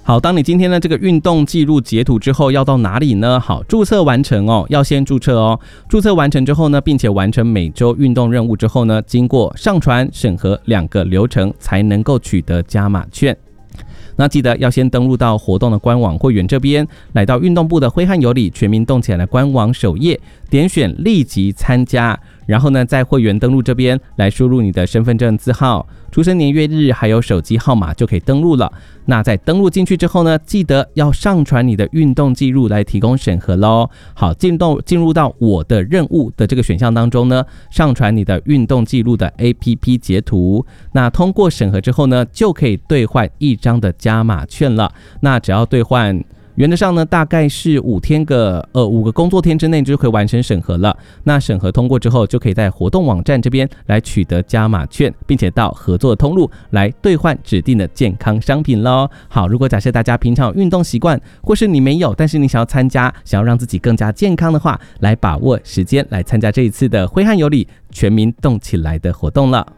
好，当你今天的这个运动记录截图之后，要到哪里呢？好，注册完成哦，要先注册哦。注册完成之后呢，并且完成每周运动任务之后呢，经过上传、审核2个流程，才能够取得加码券。那记得要先登录到活动的官网会员这边，来到运动部的挥汗有礼全民动起来的官网首页，点选立即参加，然后呢，在会员登录这边来输入你的身份证字号、出生年月日还有手机号码就可以登录了。那在登录进去之后呢，记得要上传你的运动记录来提供审核咯。好，进入到我的任务的这个选项当中呢，上传你的运动记录的 APP 截图。那通过审核之后呢，就可以兑换1张的加码券了。那只要兑换，原则上呢，大概是5个工作天之内就可以完成审核了。那审核通过之后，就可以在活动网站这边来取得加码券，并且到合作的通路来兑换指定的健康商品咯。好，如果假设大家平常有运动习惯，或是你没有，但是你想要参加，想要让自己更加健康的话，来把握时间来参加这一次的挥汗有礼全民动起来的活动了。